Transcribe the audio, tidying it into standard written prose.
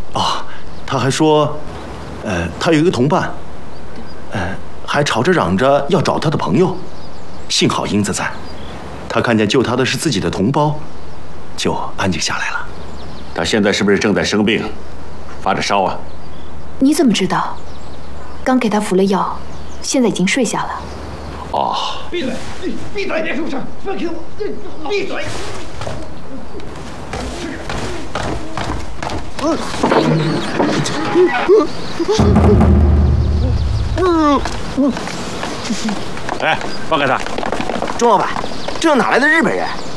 哦，他还说，他有一个同伴，还吵着嚷着要找他的朋友。幸好英子在，他看见救他的是自己的同胞，就安静下来了。 他现在是不是正在生病，发着烧啊？ 你怎么知道？刚给他服了药，现在已经睡下了。 哦， 闭嘴！闭嘴！别出声！放开我！闭嘴！ 哎，放开他！ 钟老板，这哪来的日本人？